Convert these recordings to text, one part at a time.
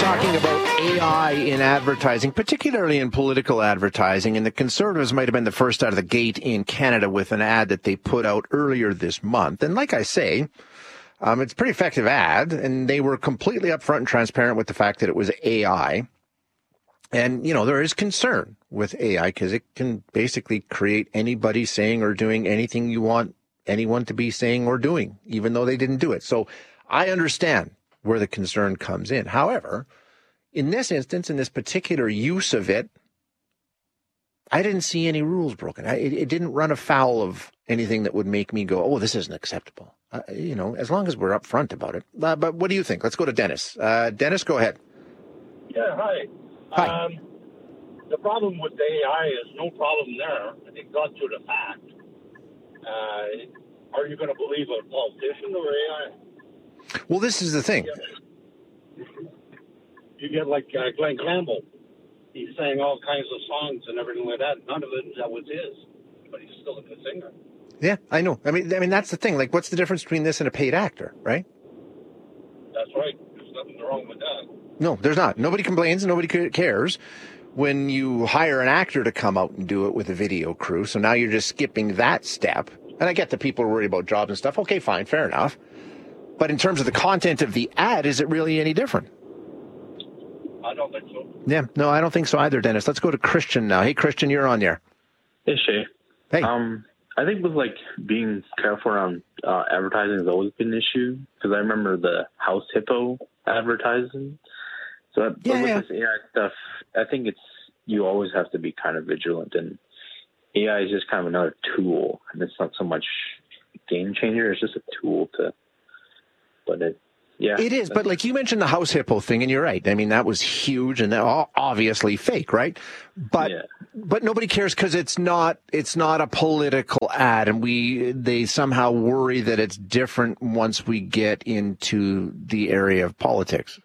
talking about AI in advertising, particularly in political advertising, and the Conservatives might have been the first out of the gate in Canada with an ad that they put out earlier this month. And like I say, it's a pretty effective ad, and they were completely upfront and transparent with the fact that it was AI. And, you know, there is concern with AI because it can basically create anybody saying or doing anything you want anyone to be saying or doing, even though they didn't do it. So I understand where the concern comes in. However, in this instance, in this particular use of it, I didn't see any rules broken. It didn't run afoul of anything that would make me go, oh, this isn't acceptable. You know, as long as we're upfront about it. But what do you think? Let's go to Dennis. Dennis, go ahead. Yeah, hi. Hi. The problem with the AI is no problem there. I think got to the fact. Are you going to believe a politician or AI? Well, this is the thing. You get like Glenn Campbell. He's sang all kinds of songs and everything like that. None of it that was his, but he's still a good singer. Yeah, I know. I mean, that's the thing. Like, what's the difference between this and a paid actor, right? That's right. There's nothing wrong with that. No, there's not. Nobody complains. Nobody cares when you hire an actor to come out and do it with a video crew. So now you're just skipping that step. And I get that people are worried about jobs and stuff. Okay, fine, fair enough. But in terms of the content of the ad, is it really any different? I don't think so. Yeah, no, I don't think so either, Dennis. Let's go to Christian now. Hey, Christian, you're on there. Hey, Shay. Hey. I think with like being careful around advertising has always been an issue because I remember the House Hippo advertising. So with this AI stuff, I think you always have to be kind of vigilant, and AI is just kind of another tool, and it's not so much a game changer. It's just a tool it is, but like you mentioned the House Hippo thing, and you're right. I mean, that was huge and obviously fake, right? But nobody cares because it's not a political ad, and they somehow worry that it's different once we get into the area of politics.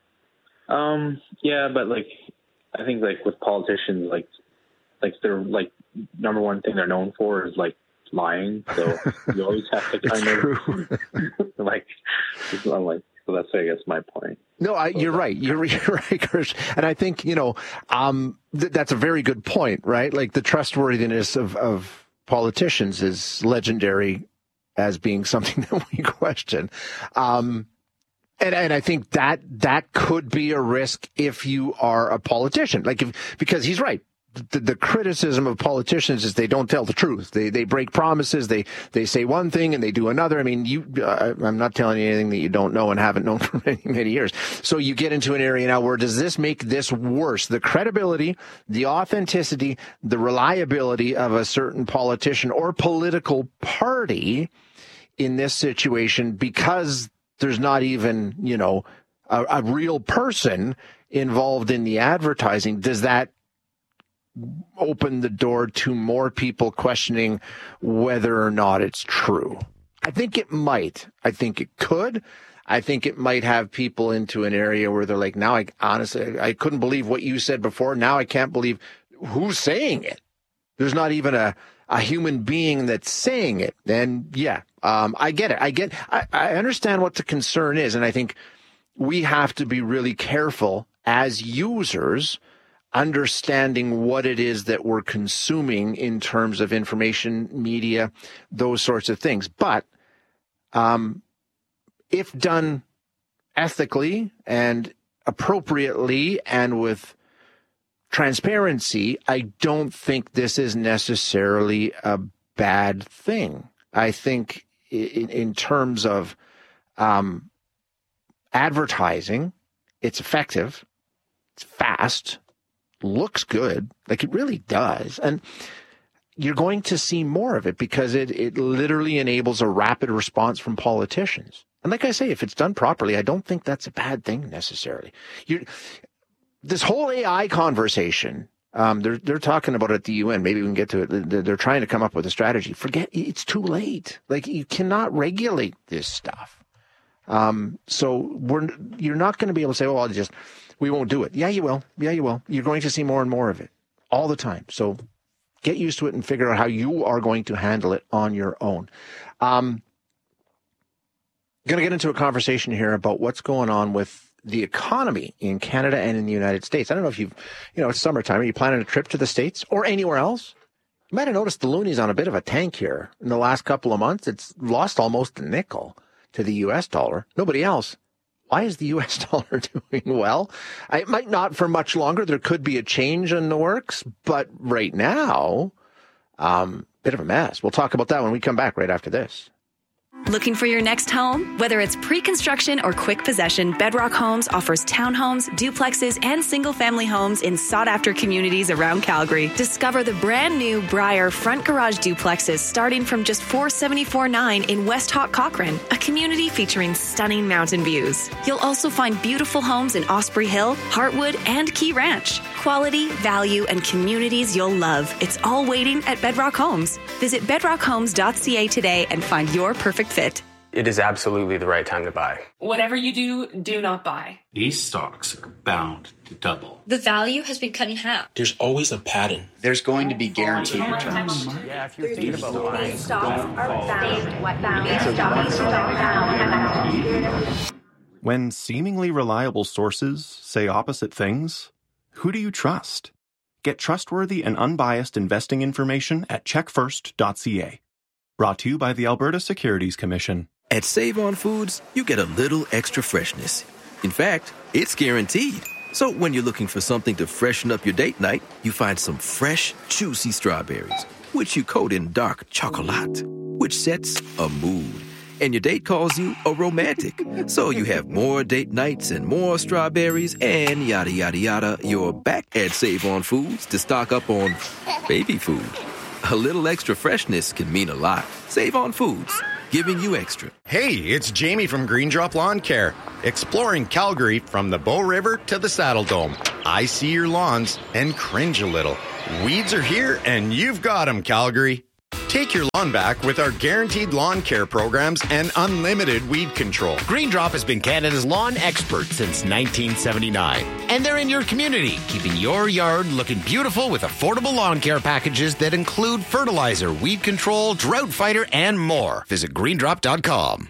But like I think like with politicians, like they're like number one thing they're known for is like lying. So you always have to kind of like so that's I guess my point. No, you're right. You're right, Krish. And I think, you know, that's a very good point, right? Like the trustworthiness of politicians is legendary as being something that we question. And I think that could be a risk if you are a politician, because he's right. The criticism of politicians is they don't tell the truth. They break promises. They say one thing and they do another. I mean, I'm not telling you anything that you don't know and haven't known for many, many years. So you get into an area now where does this make this worse? The credibility, the authenticity, the reliability of a certain politician or political party in this situation, because there's not even, you know, a real person involved in the advertising. Does that open the door to more people questioning whether or not it's true? I think it might. I think it could. I think it might have people into an area where they're like, now I couldn't believe what you said before. Now I can't believe who's saying it. There's not even a human being that's saying it. And I get it. I understand what the concern is. And I think we have to be really careful as users understanding what it is that we're consuming in terms of information, media, those sorts of things. But if done ethically and appropriately and with transparency, I don't think this is necessarily a bad thing. I think in terms of advertising, it's effective, it's fast, looks good, like it really does. And you're going to see more of it because it literally enables a rapid response from politicians. And like I say, if it's done properly, I don't think that's a bad thing necessarily. This whole AI conversation, they're talking about it at the UN. Maybe we can get to it. They're trying to come up with a strategy. Forget, it's too late. Like, you cannot regulate this stuff. So you're not going to be able to say, oh, we won't do it. Yeah, you will. You're going to see more and more of it all the time. So get used to it and figure out how you are going to handle it on your own. Going to get into a conversation here about what's going on with the economy in Canada and in the United States. I don't know if it's summertime. Are you planning a trip to the States or anywhere else? You might have noticed the loonie's on a bit of a tank here in the last couple of months. It's lost almost a nickel to the U.S. dollar. Nobody else. Why is the U.S. dollar doing well? It might not for much longer. There could be a change in the works, but right now, bit of a mess. We'll talk about that when we come back right after this. Looking for your next home? Whether it's pre-construction or quick possession, Bedrock Homes offers townhomes, duplexes, and single-family homes in sought-after communities around Calgary. Discover the brand-new Briar front garage duplexes starting from just $474,900 in West Hawk Cochrane, a community featuring stunning mountain views. You'll also find beautiful homes in Osprey Hill, Heartwood, and Key Ranch. Quality, value, and communities you'll love. It's all waiting at Bedrock Homes. Visit bedrockhomes.ca today and find your perfect fit. It is absolutely the right time to buy. Whatever you do, do not buy. These stocks are bound to double. The value has been cut in half. There's always a pattern. There's going to be guaranteed returns. Yeah, if you're thinking about buying, When seemingly reliable sources say opposite things, who do you trust? Get trustworthy and unbiased investing information at checkfirst.ca. Brought to you by the Alberta Securities Commission. At Save On Foods, you get a little extra freshness. In fact, it's guaranteed. So when you're looking for something to freshen up your date night, you find some fresh, juicy strawberries, which you coat in dark chocolate, which sets a mood. And your date calls you a romantic. So you have more date nights and more strawberries and yada, yada, yada. You're back at Save On Foods to stock up on baby food. A little extra freshness can mean a lot. Save On Foods, giving you extra. Hey, it's Jamie from Green Drop Lawn Care, exploring Calgary from the Bow River to the Saddle Dome. I see your lawns and cringe a little. Weeds are here and you've got them, Calgary. Take your lawn back with our guaranteed lawn care programs and unlimited weed control. Green Drop has been Canada's lawn expert since 1979. And they're in your community, keeping your yard looking beautiful with affordable lawn care packages that include fertilizer, weed control, drought fighter, and more. Visit greendrop.com.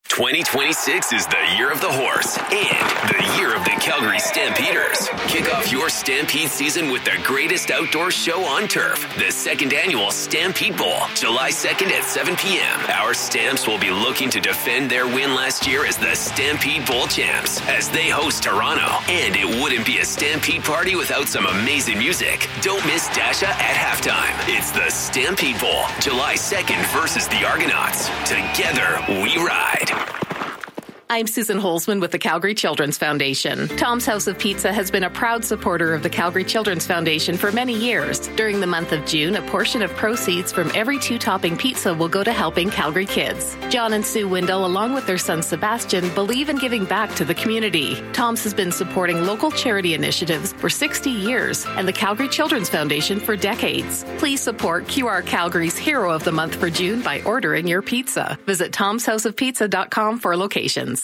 2026 is the year of the horse and the year of the Calgary Stampeders. Kick off your Stampede season with the greatest outdoor show on turf, the second annual Stampede Bowl, July 2nd at 7 p.m. Our Stamps will be looking to defend their win last year as the Stampede Bowl champs as they host Toronto. And it wouldn't be a Stampede party without some amazing music. Don't miss Dasha at halftime. It's the Stampede Bowl, July 2nd versus the Argonauts. Together, we ride. I'm Susan Holzman with the Calgary Children's Foundation. Tom's House of Pizza has been a proud supporter of the Calgary Children's Foundation for many years. During the month of June, a portion of proceeds from every 2-topping pizza will go to helping Calgary kids. John and Sue Windle, along with their son Sebastian, believe in giving back to the community. Tom's has been supporting local charity initiatives for 60 years and the Calgary Children's Foundation for decades. Please support QR Calgary's Hero of the Month for June by ordering your pizza. Visit tomshouseofpizza.com for locations.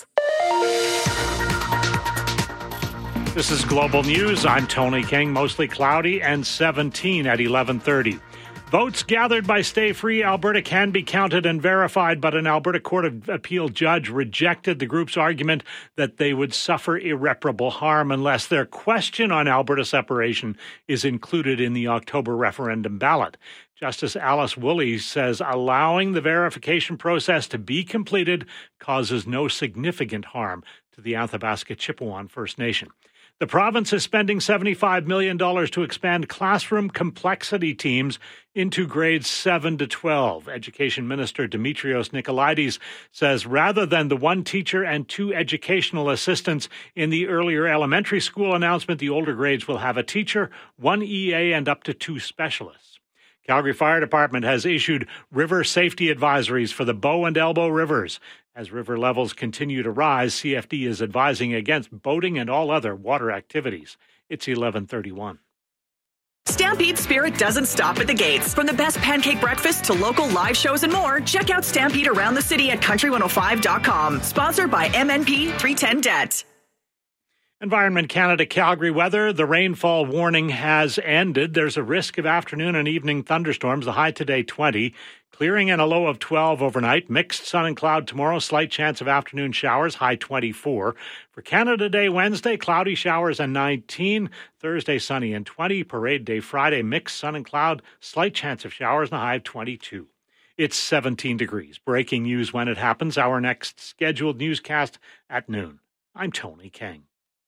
This is Global News. I'm Tony King. Mostly cloudy and 17 at 11:30. Votes gathered by Stay Free Alberta can be counted and verified, but an Alberta Court of Appeal judge rejected the group's argument that they would suffer irreparable harm unless their question on Alberta separation is included in the October referendum ballot. Justice Alice Woolley says allowing the verification process to be completed causes no significant harm to the Athabasca Chippewa First Nation. The province is spending $75 million to expand classroom complexity teams into grades 7 to 12. Education Minister Dimitrios Nikolaides says rather than the one teacher and 2 educational assistants in the earlier elementary school announcement, the older grades will have a teacher, 1 EA, and up to 2 specialists. Calgary Fire Department has issued river safety advisories for the Bow and Elbow rivers. As river levels continue to rise, CFD is advising against boating and all other water activities. It's 11:31. Stampede spirit doesn't stop at the gates. From the best pancake breakfast to local live shows and more, check out Stampede around the city at country105.com. Sponsored by MNP 310 Debt. Environment Canada Calgary weather. The rainfall warning has ended. There's a risk of afternoon and evening thunderstorms. The high today 20. Clearing and a low of 12 overnight. Mixed sun and cloud tomorrow. Slight chance of afternoon showers. High 24. For Canada Day Wednesday, cloudy showers and 19. Thursday sunny and 20. Parade Day Friday, mixed sun and cloud. Slight chance of showers and a high of 22. It's 17 degrees. Breaking news when it happens. Our next scheduled newscast at noon. I'm Tony King.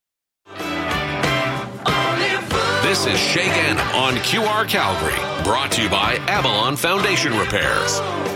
This is Shay Gannon on QR Calgary, brought to you by Avalon Foundation Repairs.